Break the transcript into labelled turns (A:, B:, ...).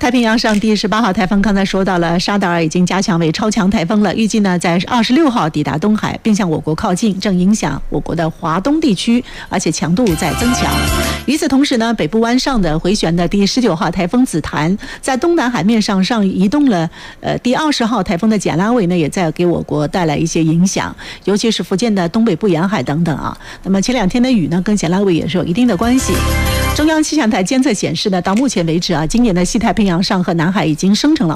A: 太平洋上第18号台风刚才说到了，沙达尔已经加强为超强台风了，预计呢在26号抵达东海，并向我国靠近，正影响我国的华东地区，而且强度在增强。与此同时呢，北部湾上的回旋的第19号台风紫檀在东南海面上移动了，第20号台风的简拉尾呢，也在给我国带来一些影响，尤其是福建的东北部沿海等等啊。那么前2天的雨呢，跟简拉尾也是有一定的关系。中央气象台监测显示呢，到目前为止啊，今年的西太平洋上和南海已经生成了